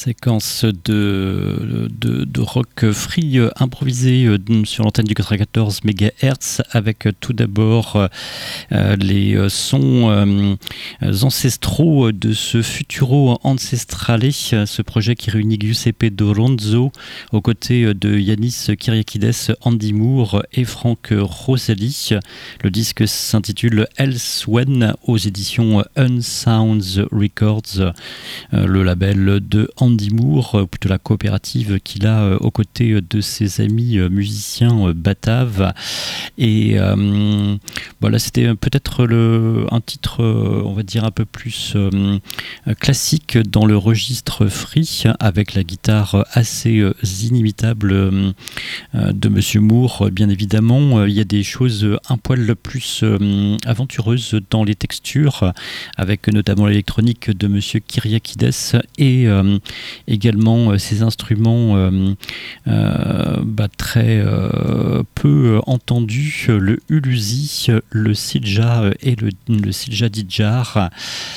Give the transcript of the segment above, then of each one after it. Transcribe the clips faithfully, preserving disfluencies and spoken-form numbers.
séquence de, de, de rock free euh, improvisé euh, sur l'antenne du quatre-vingt-quatorze mégahertz avec euh, tout d'abord euh, les euh, sons euh, ancestraux de ce Futuro Ancestrale, ce projet qui réunit Giuseppe Doronzo aux côtés de Yanis Kyriakides, Andy Moore et Frank Rosalie. Le disque s'intitule Elsewhen aux éditions Unsounds Records, euh, le label de Andy Moore, plutôt la coopérative qu'il a aux côtés de ses amis musiciens bataves. Et euh, voilà, c'était peut-être le, un titre, on va dire, un peu plus euh, classique dans le registre free, avec la guitare assez euh, inimitable euh, de Monsieur Moore. Bien évidemment, il y a des choses un poil plus euh, aventureuses dans les textures, avec notamment l'électronique de Monsieur Kyriakides et euh, également euh, ces instruments euh, euh, bah, très euh, peu entendus, le uluzi, le silja et le, le silja didjar.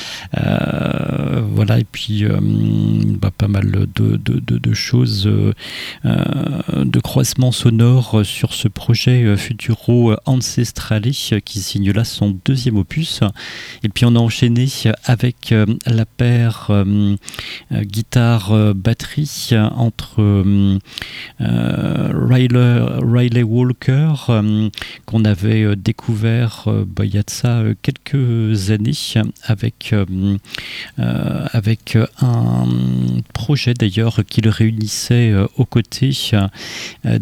Euh, voilà, et puis euh, bah, pas mal de, de, de, de choses, euh, de croisements sonores sur ce projet Futuro Ancestrale qui signe là son deuxième opus. Et puis on a enchaîné avec euh, la paire euh, euh, guitare-batterie euh, entre euh, euh, Riley, Riley Walker euh, qu'on avait euh, découvert euh, bah, il y a de ça euh, quelques années avec, euh, euh, avec un projet d'ailleurs qui le réunissait euh, aux côtés euh,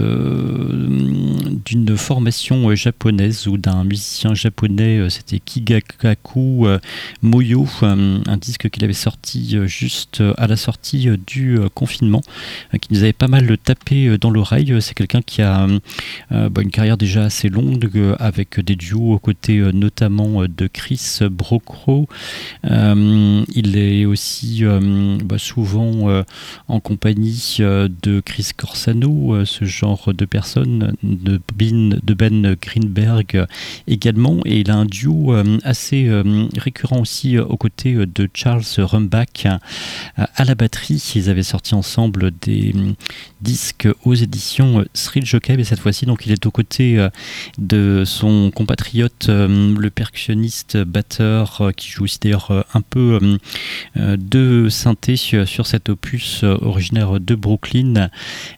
de, d'une formation japonaise ou d'un musicien japonais, euh, c'était Kigakaku euh, Moyo, euh, un disque qu'il avait sorti euh, juste à la sortie euh, du euh, confinement, euh, qui nous avait pas mal tapé euh, dans l'oreille. C'est quelqu'un qui a euh, bah, une carrière déjà assez longue euh, avec des duos aux côtés euh, notamment euh, de Chris Brocro. Euh, il est aussi euh, bah, souvent euh, en compagnie euh, de Chris Corsano, euh, ce genre de personnes, de Ben, de Ben Greenberg également, et il a un duo euh, assez euh, récurrent aussi euh, aux côtés euh, de Charles Rumbach euh, à la batterie. Ils avaient sorti ensemble des euh, disques aux éditions euh, Thrill Jockey, et cette fois-ci donc il est aux côtés euh, de son compatriote euh, le percussionniste batteur euh, qui joue aussi d'ailleurs euh, un peu euh, euh, de synthé sur, sur cet opus euh, originaire de Brooklyn,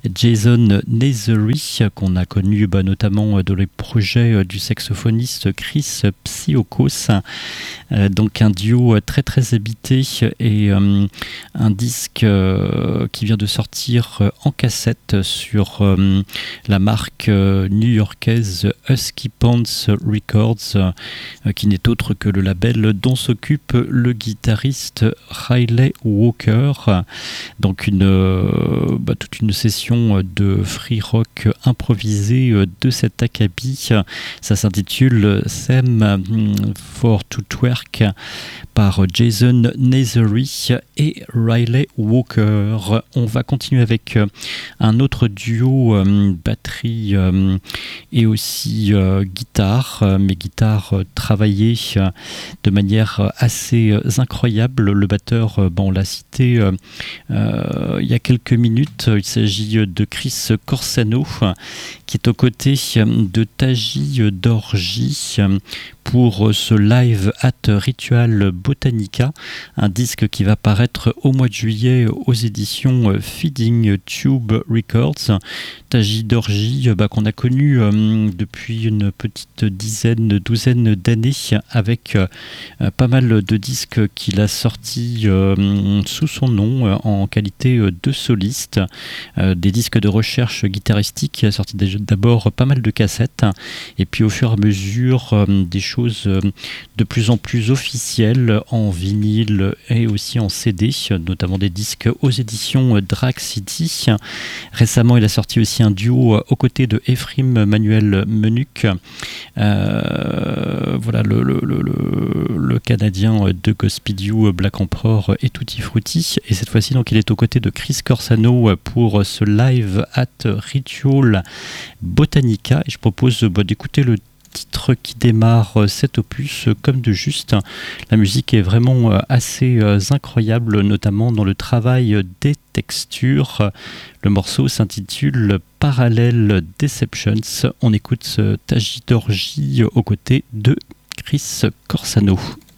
Jason Nethery, qu'on a connu bah, notamment dans les projets euh, du saxophoniste Chris Psyokos. Euh, donc un duo très très habité et euh, un disque euh, qui vient de sortir euh, en cassette sur euh, la marque euh, new-yorkaise Husky Pants Records, euh, qui n'est autre que le label dont s'occupe le guitariste Riley Walker. Donc une, euh, bah, toute une session de free rock improvisé euh, de cet acabit. Ça s'intitule Theme for to Twerk par Jason Nethery et Riley Walker. On va continuer avec un autre duo euh, batterie euh, et aussi euh, guitare, mais guitare euh, travaillée euh, de manière assez euh, incroyable. Le batteur, euh, bon, on l'a cité euh, euh, il y a quelques minutes, il s'agit de Chris Corsano qui est aux côtés de Taji Dorji pour ce live at Ritual Botanica, un disque qui va paraître au mois de juillet aux éditions Feeding Tube Records. Taji Dorji, bah, qu'on a connu euh, depuis une petite dizaine, douzaine d'années avec euh, pas mal de disques qu'il a sortis euh, sous son nom euh, en qualité de soliste, euh, des disques de recherche guitaristique. Il a sorti d'abord pas mal de cassettes et puis au fur et à mesure euh, des choses de plus en plus officielles en vinyle et aussi en C D, notamment des disques aux éditions Drag City. Récemment, il a sorti aussi un duo aux côtés de Ephraim Manuel Menuc, euh, voilà le, le, le, le Canadien de Gospidiou, Black Emperor et Tutti Frutti. Et cette fois-ci, donc, il est aux côtés de Chris Corsano pour ce live at Ritual Botanica. Et je propose bah, d'écouter le titre qui démarre cet opus comme de juste. La musique est vraiment assez incroyable, notamment dans le travail des textures. Le morceau s'intitule Parallel Deceptions. On écoute Tagidorgie aux côtés de Chris Corsano.